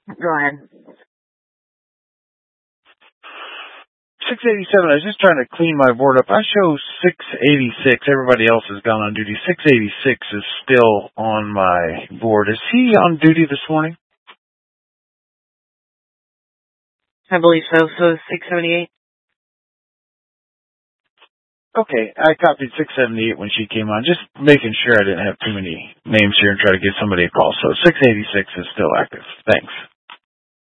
Go ahead. 687, I was just trying to clean my board up. I show 686. Everybody else has gone on duty. 686 is still on my board. Is he on duty this morning? I believe so. So 678. Okay, I copied 678 when she came on, just making sure I didn't have too many names here and try to give somebody a call. So 686 is still active. Thanks.